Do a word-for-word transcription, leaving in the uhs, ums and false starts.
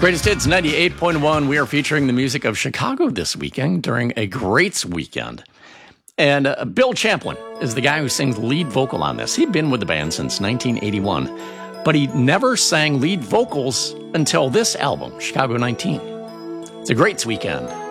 Greatest Hits ninety-eight point one. We are featuring the music of Chicago this weekend during a Greats weekend. And uh, Bill Champlin is the guy who sings lead vocal on this. He'd been with the band since nineteen eighty-one, but he never sang lead vocals until this album, Chicago nineteen. It's a Greats weekend.